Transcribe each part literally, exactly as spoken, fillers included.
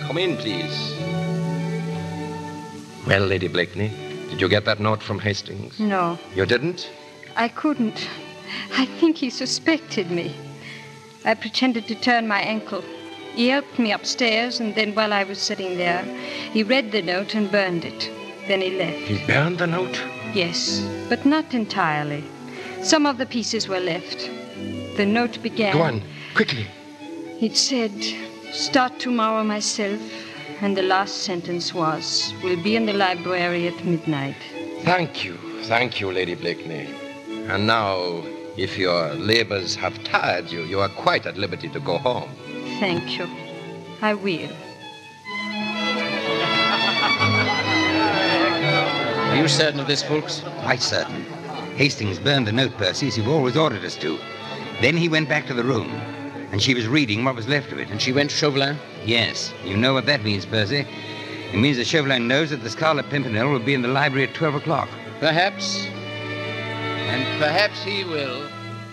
Come in, please. Well, Lady Blakeney, did you get that note from Hastings? No. You didn't? I couldn't. I think he suspected me. I pretended to turn my ankle. He helped me upstairs, and then while I was sitting there, he read the note and burned it. Then he left. He burned the note? Yes, but not entirely. Some of the pieces were left. The note began... Go on, quickly. It said, start tomorrow myself, and the last sentence was, will be in the library at midnight. Thank you. Thank you, Lady Blakeney. And now, if your labors have tired you, you are quite at liberty to go home. Thank you. I will. Are you certain of this, Fulks? Quite certain. Hastings burned the note, Percy, as you've always ordered us to. Then he went back to the room, and she was reading what was left of it. And she went to Chauvelin? Yes. You know what that means, Percy. It means that Chauvelin knows that the Scarlet Pimpernel will be in the library at twelve o'clock. Perhaps. And perhaps he will.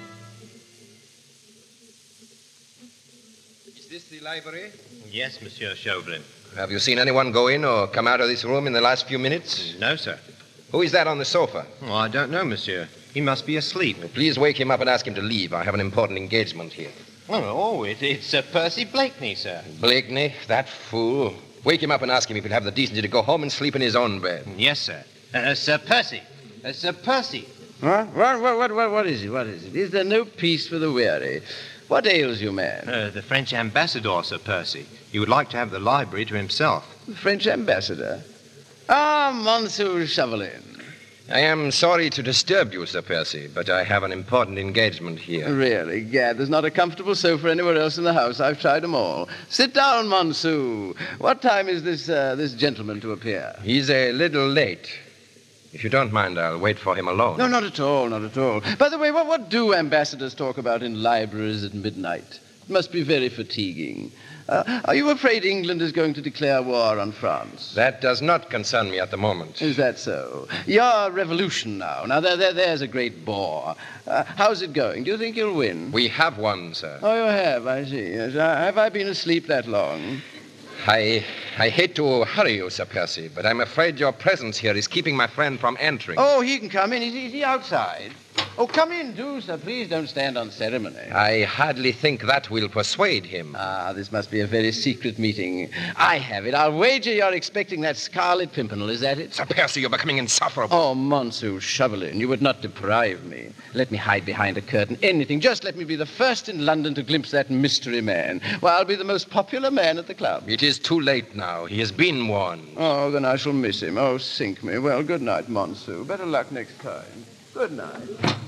Is this the library? Yes, Monsieur Chauvelin. Have you seen anyone go in or come out of this room in the last few minutes? No, sir. Who is that on the sofa? Oh, I don't know, monsieur. He must be asleep. Please wake him up and ask him to leave. I have an important engagement here. Oh, oh it, it's uh, Percy Blakeney, sir. Blakeney, that fool. Wake him up and ask him if he'll have the decency to go home and sleep in his own bed. Yes, sir. Uh, Sir Percy. Uh, Sir Percy. What? What, what, what, what is it? What is it? Is there no peace for the weary? What ails you, man? Uh, the French ambassador, Sir Percy. He would like to have the library to himself. The French ambassador? Ah, Monsieur Chauvelin. I am sorry to disturb you, Sir Percy, but I have an important engagement here. Really, gad, there's not a comfortable sofa anywhere else in the house. I've tried them all. Sit down, Monsieur. What time is this uh, this gentleman to appear? He's a little late. If you don't mind, I'll wait for him alone. No, not at all, not at all. By the way, what, what do ambassadors talk about in libraries at midnight? It must be very fatiguing. Uh, are you afraid England is going to declare war on France? That does not concern me at the moment. Is that so? Your revolution now. Now, there, there, there's a great bore. Uh, how's it going? Do you think you'll win? We have won, sir. Oh, you have, I see. Yes. Uh, have I been asleep that long? I I hate to hurry you, Sir Percy, but I'm afraid your presence here is keeping my friend from entering. Oh, he can come in. Is he, is he outside? Oh, come in, do, sir. Please don't stand on ceremony. I hardly think that will persuade him. Ah, this must be a very secret meeting. I have it. I'll wager you're expecting that Scarlet Pimpernel. Is that it? Sir Percy, you're becoming insufferable. Oh, Monsieur Chauvelin, you would not deprive me. Let me hide behind a curtain. Anything. Just let me be the first in London to glimpse that mystery man. Well, I'll be the most popular man at the club. It is too late now. He has been warned. Oh, then I shall miss him. Oh, sink me. Well, good night, Monsieur. Better luck next time. Good night.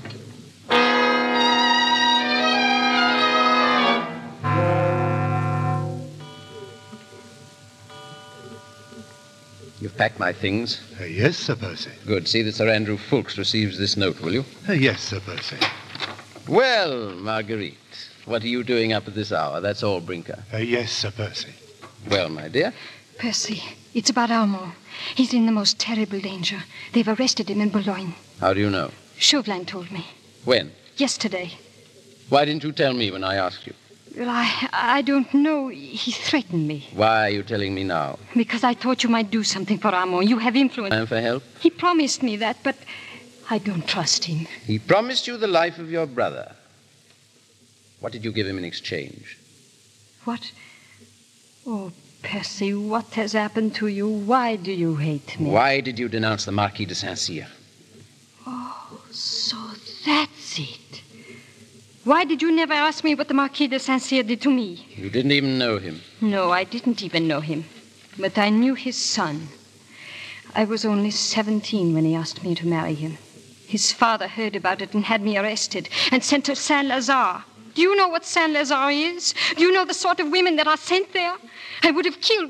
You've packed my things? Uh, yes, Sir Percy. Good. See that Sir Andrew Fulks receives this note, will you? Uh, yes, Sir Percy. Well, Marguerite, what are you doing up at this hour? That's all, Brinker. Uh, yes, Sir Percy. Well, my dear? Percy, it's about Armand. He's in the most terrible danger. They've arrested him in Boulogne. How do you know? Chauvelin told me. When? Yesterday. Why didn't you tell me when I asked you? Well, I, I don't know. He threatened me. Why are you telling me now? Because I thought you might do something for Armand. You have influence. And for help? He promised me that, but I don't trust him. He promised you the life of your brother. What did you give him in exchange? What? Oh, Percy, what has happened to you? Why do you hate me? Why did you denounce the Marquis de Saint-Cyr? Oh, so that's it. Why did you never ask me what the Marquis de Saint-Cyr did to me? You didn't even know him. No, I didn't even know him. But I knew his son. I was only seventeen when he asked me to marry him. His father heard about it and had me arrested and sent to Saint-Lazare. Do you know what Saint-Lazare is? Do you know the sort of women that are sent there? I would have killed